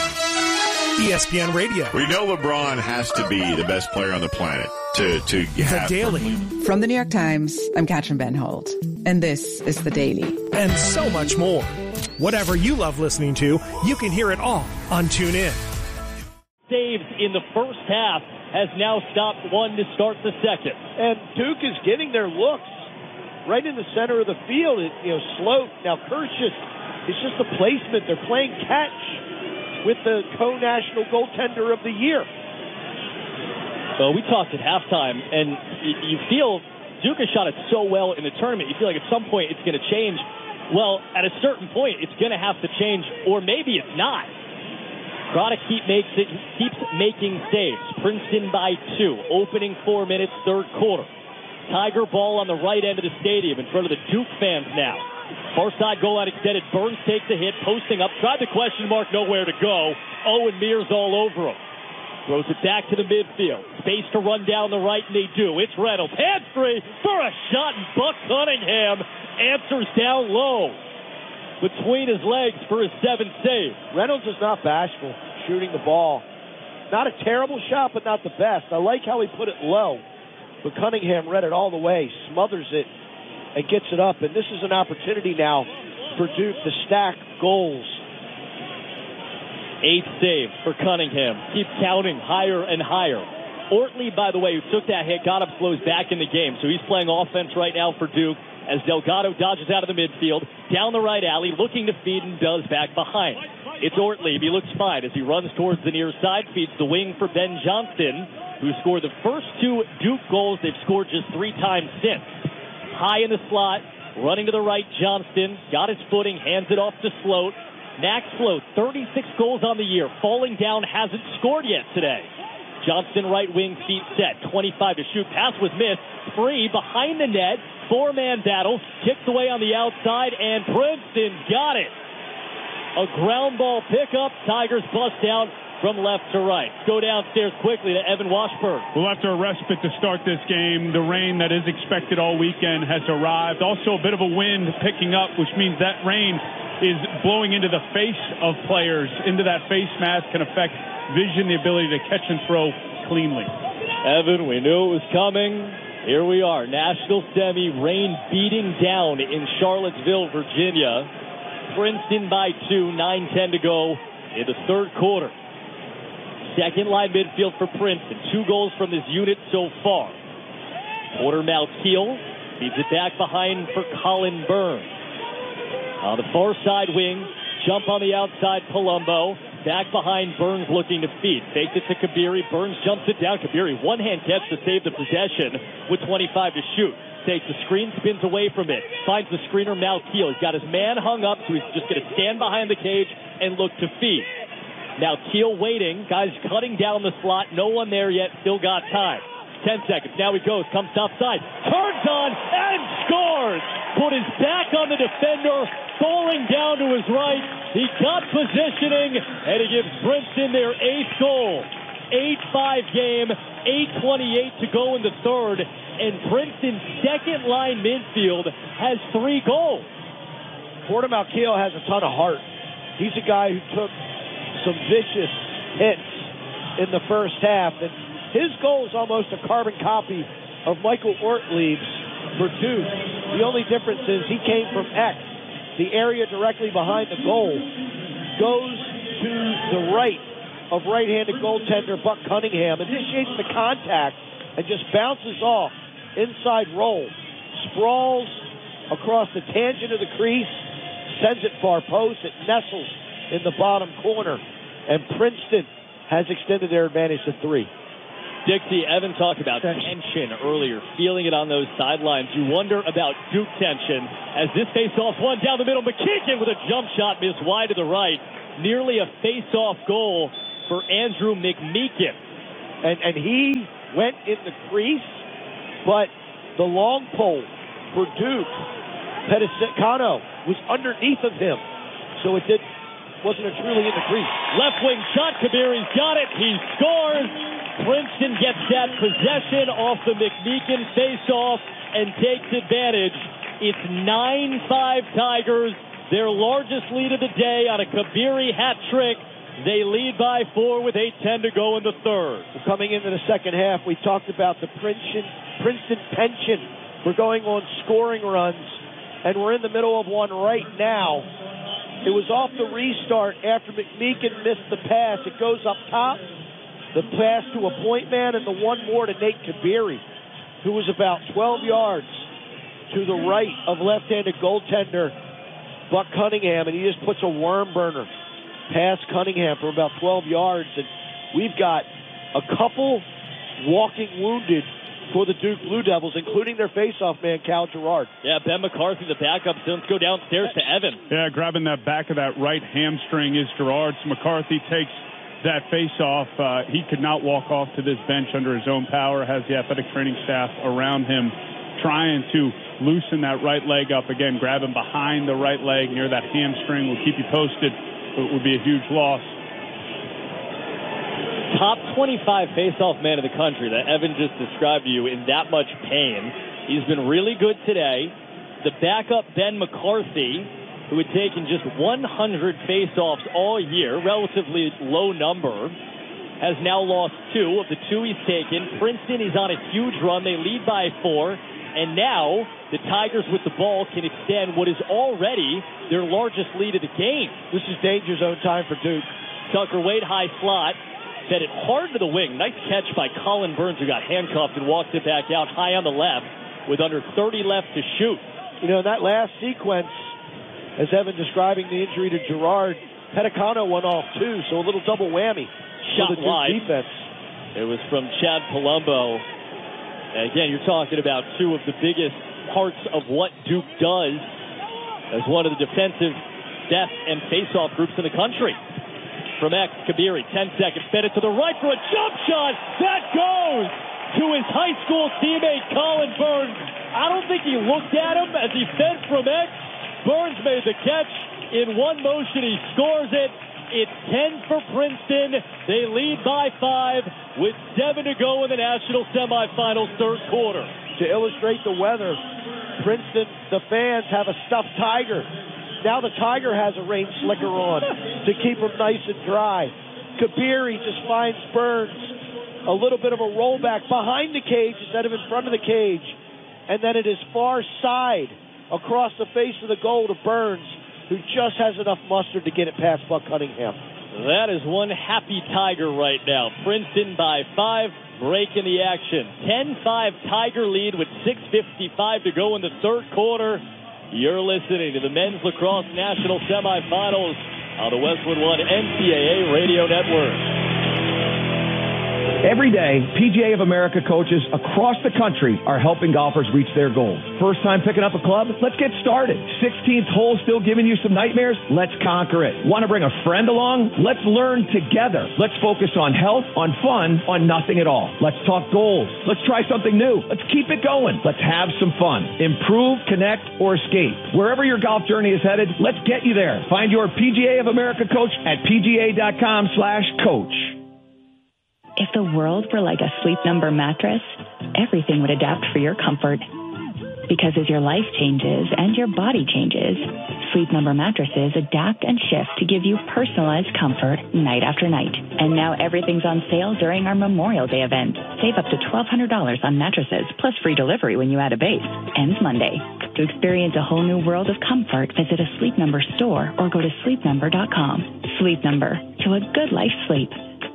[SPEAKER 12] ESPN Radio.
[SPEAKER 3] We know LeBron has to be the best player on the planet to
[SPEAKER 12] The Daily.
[SPEAKER 4] From the New York Times, I'm Katrin Ben Holt, and this is The Daily.
[SPEAKER 12] And so much more. Whatever you love listening to, you can hear it all on TuneIn.
[SPEAKER 2] Saves in the first half has now stopped one to start the second.
[SPEAKER 1] And Duke is getting their looks right in the center of the field. Sloat. Now Curtius, it's just the placement. They're playing catch with the co-national goaltender of the year.
[SPEAKER 2] Well, we talked at halftime, and you feel Duke has shot it so well in the tournament. You feel like at some point it's going to change. Well, at a certain point, it's going to have to change, or maybe it's not. Craddock keeps making saves. Princeton by 2. Opening 4 minutes, third quarter. Tiger ball on the right end of the stadium in front of the Duke fans now. Far side goal line extended. Burns takes a hit, posting up. Tried the question mark, nowhere to go. Owen Mears all over him. Throws it back to the midfield. Space to run down the right, and they do. It's Reynolds. Hands free for a shot, and Buck Cunningham answers down low between his legs for his 7th save.
[SPEAKER 1] Reynolds is not bashful shooting the ball. Not a terrible shot, but not the best. I like how he put it low. But Cunningham read it all the way, smothers it, and gets it up. And this is an opportunity now for Duke to stack goals.
[SPEAKER 2] 8th save for Cunningham. Keeps counting higher and higher. Ortley, by the way, who took that hit, got up, flows back in the game. So he's playing offense right now for Duke as Delgado dodges out of the midfield, down the right alley, looking to feed, and does back behind. It's Ortley. He looks fine as he runs towards the near side, feeds the wing for Ben Johnston, who scored the first 2 Duke goals they've scored just 3 times since. High in the slot, running to the right, Johnston, got his footing, hands it off to Sloat. Max Sloat, 36 goals on the year, falling down, hasn't scored yet today. Johnston right wing, feet set, 25 to shoot, pass was missed, free, behind the net, 4-man battle, kicks away on the outside, and Princeton got it. A ground ball pickup, Tigers bust out from left to right. Go downstairs quickly to Evan Washburn.
[SPEAKER 29] Well, after a respite to start this game, the rain that is expected all weekend has arrived. Also a bit of a wind picking up, which means that rain is blowing into the face of players, into that face mask, can affect vision, the ability to catch and throw cleanly.
[SPEAKER 2] Evan, we knew it was coming. Here we are, national semi, rain beating down in Charlottesville, Virginia. Princeton by 2, 9:10 to go in the third quarter. Second line midfield for Princeton. 2 goals from this unit so far. Porter Malkiel feeds it back behind for Colin Burns. On the far side wing, jump on the outside, Palumbo. Back behind, Burns looking to feed. Faked it to Kabiri. Burns jumps it down. Kabiri, one-hand catch to save the possession with 25 to shoot. Takes the screen, spins away from it. Finds the screener, Malkiel. He's got his man hung up, so he's just going to stand behind the cage and look to feed. Now Keel waiting. Guys cutting down the slot. No one there yet. Still got time. 10 seconds. Now he goes. Comes top side. Turns on and scores. Put his back on the defender. Falling down to his right. He got positioning, and he gives Princeton their 8th goal. 8-5 game. 8:28 to go in the third. And Princeton's second line midfield has 3 goals.
[SPEAKER 1] Porter Malkiel has a ton of heart. He's a guy who took some vicious hits in the first half, and his goal is almost a carbon copy of Michael Ortlieb's for Duke. The only difference is he came from X. The area directly behind the goal goes to the right of right-handed goaltender Buck Cunningham, initiates the contact and just bounces off inside roll, sprawls across the tangent of the crease, sends it far post. It nestles in the bottom corner. and Princeton has extended their advantage to 3.
[SPEAKER 2] Dixie, Evan talked about tension earlier, feeling it on those sidelines. You wonder about Duke tension as this face-off one down the middle. McKeegan with a jump shot missed wide to the right. Nearly a face-off goal for Andrew McMeekin.
[SPEAKER 1] And he went in the crease, but the long pole for Duke, Pedicano, was underneath of him. So it wasn't truly in the crease.
[SPEAKER 2] Left wing shot, Kabiri's got it. He scores. Princeton gets that possession off the McMeekin face-off and takes advantage. It's 9-5 Tigers, their largest lead of the day on a Kabiri hat trick. They lead by 4 with 8:10 to go in the third.
[SPEAKER 1] Coming into the second half, we talked about the Princeton penchant. We're going on scoring runs, and we're in the middle of one right now. It was off the restart after McMeekin missed the pass. It goes up top. The pass to a point man, and the one more to Nate Kabiri, who was about 12 yards to the right of left-handed goaltender Buck Cunningham, and he just puts a worm burner past Cunningham for about 12 yards. And we've got a couple walking wounded for the Duke Blue Devils, including their face-off man, Cal Girard.
[SPEAKER 2] Yeah, Ben McCarthy, the backup. So let's go downstairs to Evan.
[SPEAKER 29] Yeah, grabbing that back of that right hamstring is Girard. So McCarthy takes that face-off. He could not walk off to this bench under his own power, has the athletic training staff around him trying to loosen that right leg up. Again, grab him behind the right leg near that hamstring. We'll keep you posted. It would be a huge loss.
[SPEAKER 2] Top 25 face-off man in the country that Evan just described to you in that much pain. He's been really good today. The backup, Ben McCarthy, who had taken just 100 face-offs all year, relatively low number, has now lost 2 of the 2 he's taken. Princeton is on a huge run. They lead by 4. And now the Tigers with the ball can extend what is already their largest lead of the game.
[SPEAKER 1] This is danger zone time for Duke.
[SPEAKER 2] Tucker Wade, high slot. Fed it hard to the wing. Nice catch by Colin Burns, who got handcuffed and walked it back out high on the left with under 30 left to shoot.
[SPEAKER 1] You know, in that last sequence, as Evan describing the injury to Girard, Pedicano went off too, so a little double whammy.
[SPEAKER 2] Shot
[SPEAKER 1] for the Duke
[SPEAKER 2] wide.
[SPEAKER 1] defense.
[SPEAKER 2] It was from Chad Palumbo. And again, you're talking about 2 of the biggest parts of what Duke does as one of the defensive depth and face-off groups in the country. From X, Kabiri, 10 seconds, fed it to the right for a jump shot. That goes to his high school teammate, Colin Burns. I don't think he looked at him as he fed from X. Burns made the catch. In one motion, he scores it. It's 10 for Princeton. They lead by 5 with 7 to go in the national semifinals, third quarter.
[SPEAKER 1] To illustrate the weather, Princeton, the fans have a stuffed tiger. Now the Tiger has a rain slicker on to keep him nice and dry. Kabiri just finds Burns. A little bit of a rollback behind the cage instead of in front of the cage. And then it is far side across the face of the goal to Burns, who just has enough mustard to get it past Buck Cunningham.
[SPEAKER 2] That is one happy Tiger right now. Princeton by 5, breaking the action. 10-5 Tiger lead with 6:55 to go in the third quarter. You're listening to the Men's Lacrosse National Semifinals on the Westwood One NCAA Radio Network.
[SPEAKER 6] Every day, PGA of America coaches across the country are helping golfers reach their goals. First time picking up a club? Let's get started. 16th hole still giving you some nightmares? Let's conquer it. Want to bring a friend along? Let's learn together. Let's focus on health, on fun, on nothing at all. Let's talk goals. Let's try something new. Let's keep it going. Let's have some fun. Improve, connect, or escape. Wherever your golf journey is headed, let's get you there. Find your PGA of America coach at pga.com/coach.
[SPEAKER 18] If the world were like a Sleep Number mattress, everything would adapt for your comfort. Because as your life changes and your body changes, Sleep Number mattresses adapt and shift to give you personalized comfort night after night. And now everything's on sale during our Memorial Day event. Save up to $1,200 on mattresses, plus free delivery when you add a base. Ends Monday. To experience a whole new world of comfort, visit a Sleep Number store or go to sleepnumber.com. Sleep Number, to a good life sleep.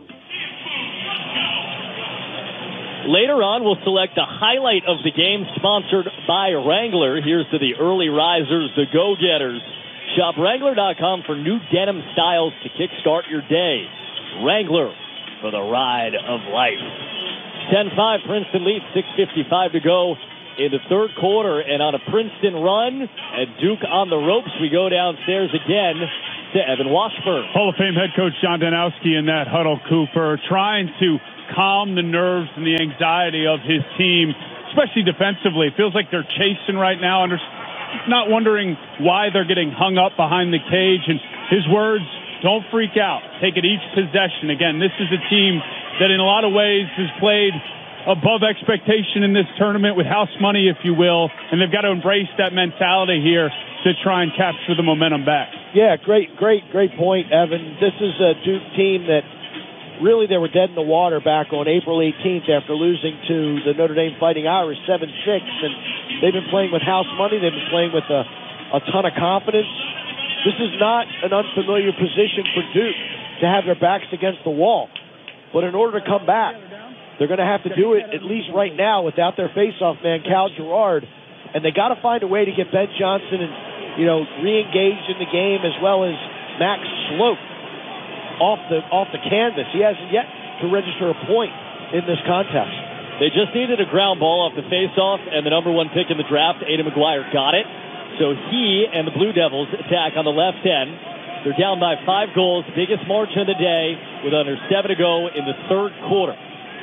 [SPEAKER 2] Later on, we'll select the highlight of the game, sponsored by Wrangler. Here's to the early risers, the go-getters. Shop Wrangler.com for new denim styles to kickstart your day. Wrangler for the ride of life. 10-5, Princeton leads, 6:55 to go in the third quarter. And on a Princeton run, and Duke on the ropes, we go downstairs again to Evan Washburn.
[SPEAKER 29] Hall of Fame head coach John Danowski in that huddle, Cooper, trying to calm the nerves and the anxiety of his team, especially defensively. It feels like they're chasing right now, not wondering why they're getting hung up behind the cage. And his words, don't freak out. Take it each possession. Again, this is a team that in a lot of ways has played above expectation in this tournament with house money, if you will, and they've got to embrace that mentality here to try and capture the momentum back.
[SPEAKER 1] Yeah, great point, Evan. This is a Duke team that really they were dead in the water back on April 18th after losing to the Notre Dame Fighting Irish 7-6, and they've been playing with house money. They've been playing with a ton of confidence. This is not an unfamiliar position for Duke to have their backs against the wall. But in order to come back, they're going to have to do it, at least right now, without their face-off man, Cal Girard. And they got to find a way to get Ben Johnson and, re-engaged in the game, as well as Max Sloat off the canvas. He hasn't yet to register a point in this contest.
[SPEAKER 2] They just needed a ground ball off the face-off, and the number one pick in the draft, Aidan McGuire, got it. So he and the Blue Devils attack on the left end. They're down by 5 goals, biggest margin of the day, with under 7 to go in the third quarter.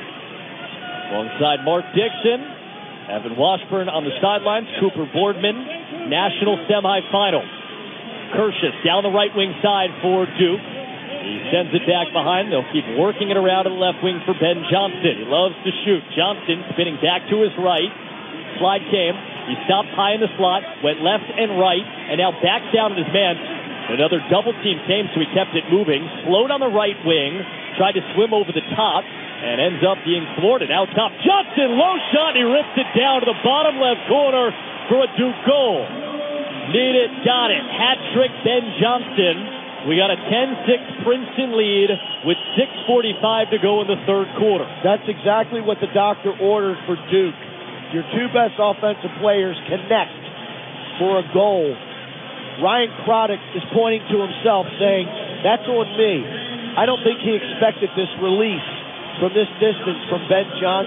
[SPEAKER 2] Alongside Mark Dixon, Evan Washburn on the sidelines, Cooper Boardman, national semifinals. Kershus down the right wing side for Duke. He sends it back behind. They'll keep working it around to the left wing for Ben Johnson. He loves to shoot. Johnson spinning back to his right. Slide came. He stopped high in the slot, went left and right, and now backs down at his man. Another double team came, so he kept it moving. Slowed on the right wing, tried to swim over the top, and ends up being thwarted. Out top, Johnson, low shot, he rips it down to the bottom left corner for a Duke goal. Need it, got it. Hat trick, Ben Johnson. We got a 10-6 Princeton lead with 6:45 to go in the third quarter.
[SPEAKER 1] That's exactly what the doctor ordered for Duke. Your two best offensive players connect for a goal. Ryan Croddick is pointing to himself saying, that's on me. I don't think he expected this release from this distance from Ben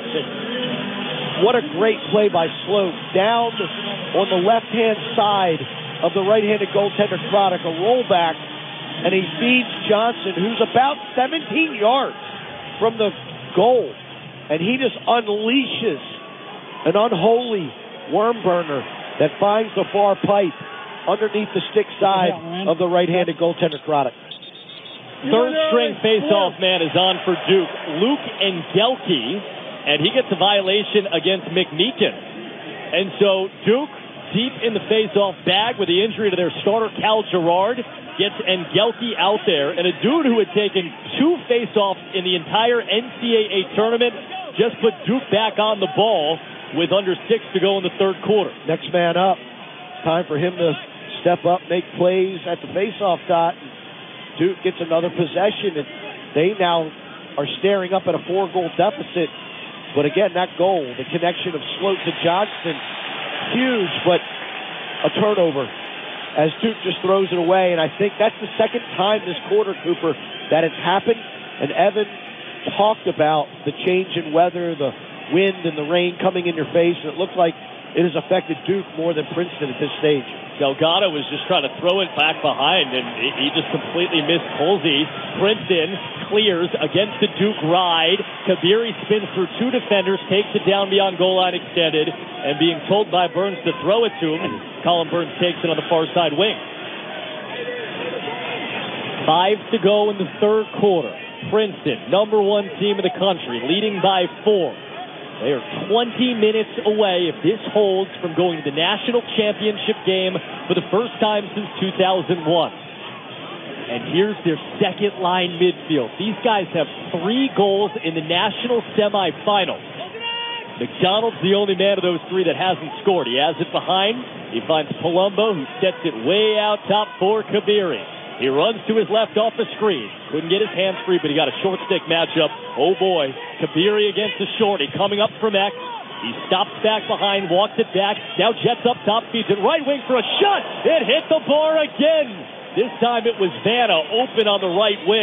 [SPEAKER 1] Johnson. What a great play by Sloat. Down on the left-hand side of the right-handed goaltender Croddick, a rollback, and he feeds Johnson, who's about 17 yards from the goal. And he just unleashes an unholy worm burner that finds the far pipe underneath the stick side of the right-handed goaltender Croddick.
[SPEAKER 2] Third string face-off man is on for Duke, Luke Engelke, and he gets a violation against McMeekin. And so Duke, deep in the face-off bag with the injury to their starter Cal Girard, gets Engelke out there, and a dude who had taken 2 face-offs in the entire NCAA tournament just put Duke back on the ball with under 6 to go in the third quarter.
[SPEAKER 1] Next man up. Time for him to step up, make plays at the face-off dot. Duke gets another possession, and they now are staring up at a 4-goal deficit. But again, that goal, the connection of Sloat to Johnson, huge, but a turnover as Duke just throws it away. And I think that's the second time this quarter, Cooper, that it's happened. And Evan talked about the change in weather, the wind and the rain coming in your face, and it looked like it has affected Duke more than Princeton at this stage.
[SPEAKER 2] Delgado was just trying to throw it back behind, and he just completely missed Colsey. Princeton clears against the Duke ride. Kabiri spins through 2 defenders, takes it down beyond goal line extended, and being told by Burns to throw it to him, and Colin Burns takes it on the far side wing. 5 to go in the third quarter. Princeton, number 1 team in the country, leading by 4. They are 20 minutes away, if this holds, from going to the national championship game for the first time since 2001. And here's their second-line midfield. These guys have 3 goals in the national semifinals. McDonald's the only man of those 3 that hasn't scored. He has it behind. He finds Palumbo, who sets it way out top for Kabiri. He runs to his left off the screen. Couldn't get his hands free, but he got a short stick matchup. Oh boy, Kabiri against the shorty, coming up from X. He stops back behind, walks it back, now jets up top, feeds it right wing for a shot. It hit the bar again. This time it was Vanna open on the right wing.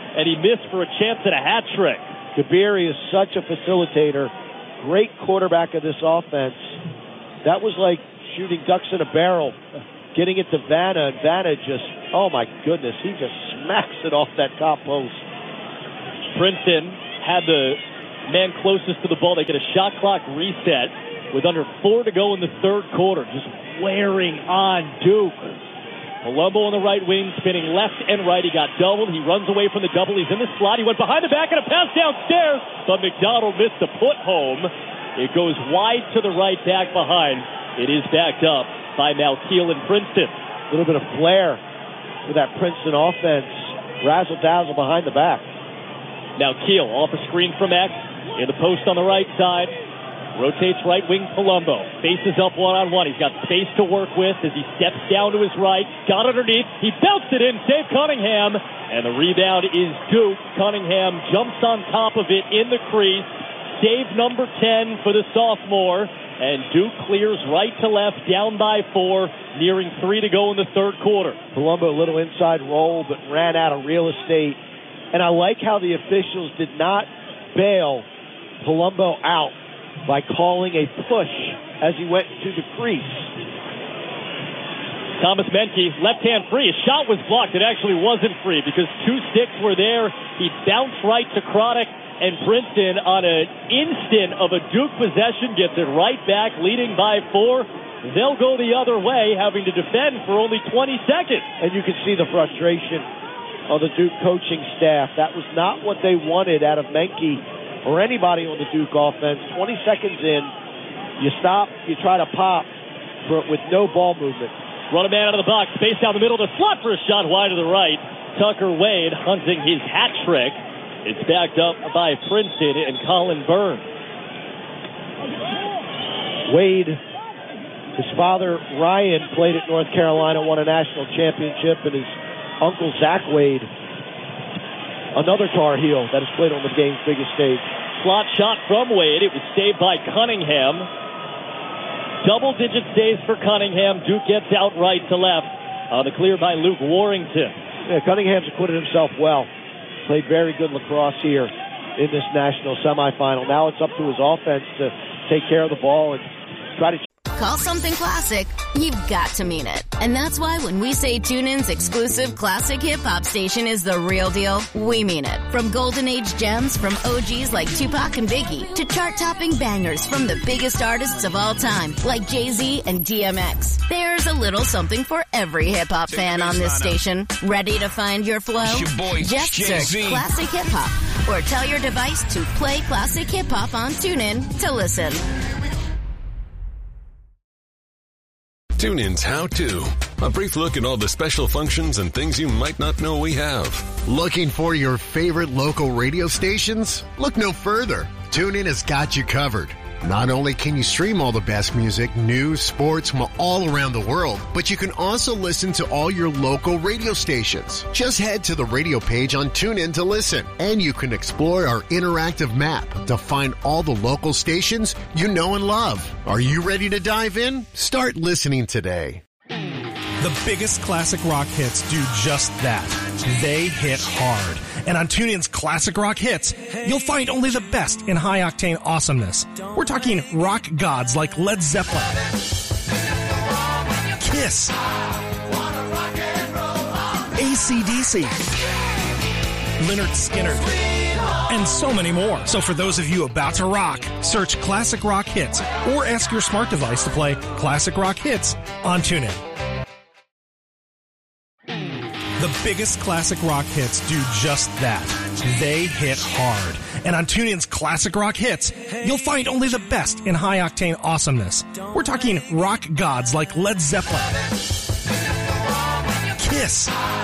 [SPEAKER 2] and he missed for a chance at a hat trick.
[SPEAKER 1] Gabiri is such a facilitator, great quarterback of this offense. That was like shooting ducks in a barrel, getting it to Vanna, and Vanna just, oh my goodness, he just smacks it off that top post.
[SPEAKER 2] Princeton had the man closest to the ball. They get a shot clock reset with under 4 to go in the third quarter, just wearing on Duke. Palumbo on the right wing, spinning left and right. He got doubled. He runs away from the double. He's in the slot. He went behind the back and a pass downstairs, but McDonald missed the put home. It goes wide to the right, back behind. It is backed up by Malkiel and Princeton.
[SPEAKER 1] A little bit of flair for that Princeton offense. Razzle-dazzle behind the back.
[SPEAKER 2] Malkiel off a screen from X in the post on the right side. Rotates right wing Palumbo. Faces up one-on-one. He's got space to work with as he steps down to his right. Got underneath. He bounced it in. Saved Cunningham. And the rebound is Duke. Cunningham jumps on top of it in the crease. Save number 10 for the sophomore. And Duke clears right to left, down by 4, nearing 3 to go in the third quarter.
[SPEAKER 1] Palumbo, a little inside roll, but ran out of real estate. And I like how the officials did not bail Palumbo out by calling a push as he went to the crease.
[SPEAKER 2] Thomas Menke, left-hand free. His shot was blocked. It actually wasn't free because 2 sticks were there. He bounced right to Chronic, and Princeton on an instant of a Duke possession gets it right back, leading by 4. They'll go the other way, having to defend for only 20 seconds.
[SPEAKER 1] And you can see the frustration of the Duke coaching staff. That was not what they wanted out of Menke or anybody on the Duke offense. 20 seconds in, you stop, you try to pop with no ball movement.
[SPEAKER 2] Run a man out of the box, space down the middle, the slot for a shot wide to the right. Tucker Wade hunting his hat trick. It's backed up by Princeton and Colin Byrne.
[SPEAKER 1] Wade, his father Ryan played at North Carolina, won a national championship, and his uncle Zach Wade, another Tar Heel that has played on the game's biggest stage.
[SPEAKER 2] Slot shot from Wade. It was saved by Cunningham. Double-digit saves for Cunningham. Duke gets out right to left. On the clear by Luke Warrington.
[SPEAKER 1] Yeah, Cunningham's acquitted himself well. Played very good lacrosse here in this national semifinal. Now it's up to his offense to take care of the ball and try to...
[SPEAKER 9] Call something classic, you've got to mean it. And that's why when we say TuneIn's exclusive classic hip-hop station is the real deal, we mean it. From Golden Age gems from OGs like Tupac and Biggie to chart-topping bangers from the biggest artists of all time like Jay-Z and DMX. There's a little something for every hip-hop fan on this station. Ready to find your flow? Just search Classic Hip-Hop or tell your device to play Classic Hip-Hop on TuneIn to listen.
[SPEAKER 17] TuneIn's How To. A brief look at all the special functions and things you might not know we have.
[SPEAKER 13] Looking for your favorite local radio stations? Look no further. TuneIn has got you covered. Not only can you stream all the best music, news, sports from all around the world, but you can also listen to all your local radio stations. Just head to the radio page on TuneIn to listen, and you can explore our interactive map to find all the local stations you know and love. Are you ready to dive in? Start listening today.
[SPEAKER 12] The biggest classic rock hits do just that. They hit hard. And on TuneIn's Classic Rock Hits, you'll find only the best in high-octane awesomeness. We're talking rock gods like Led Zeppelin, Kiss, AC/DC, Lynyrd Skynyrd, and so many more. So for those of you about to rock, search Classic Rock Hits or ask your smart device to play Classic Rock Hits on TuneIn. The biggest classic rock hits do just that. They hit hard. And on TuneIn's Classic Rock Hits, you'll find only the best in high-octane awesomeness. We're talking rock gods like Led Zeppelin, Kiss,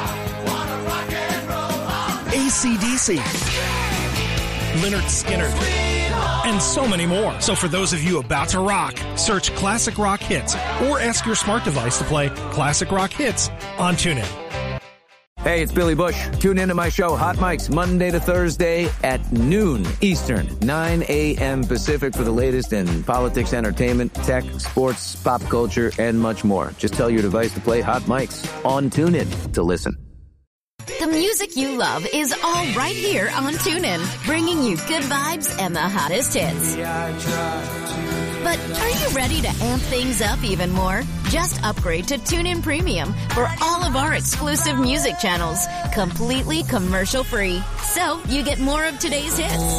[SPEAKER 12] AC/DC, Lynyrd Skynyrd, and so many more. So for those of you about to rock, search Classic Rock Hits or ask your smart device to play Classic Rock Hits on TuneIn.
[SPEAKER 7] Hey, it's Billy Bush. Tune into my show, Hot Mics, Monday to Thursday at noon Eastern, 9 a.m. Pacific for the latest in politics, entertainment, tech, sports, pop culture, and much more. Just tell your device to play Hot Mics on TuneIn to listen.
[SPEAKER 9] The music you love is all right here on TuneIn, bringing you good vibes and the hottest hits. But are you ready to amp things up even more? Just upgrade to TuneIn Premium for all of our exclusive music channels, completely commercial-free. So you get more of today's hits,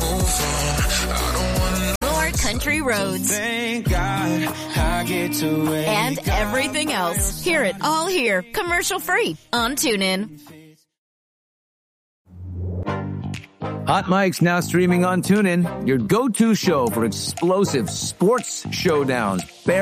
[SPEAKER 9] more country roads,
[SPEAKER 10] Thank God I get to wake
[SPEAKER 9] and everything else. Hear it all here, commercial-free on TuneIn.
[SPEAKER 7] Hot Mike's now streaming on TuneIn, your go-to show for explosive sports showdowns.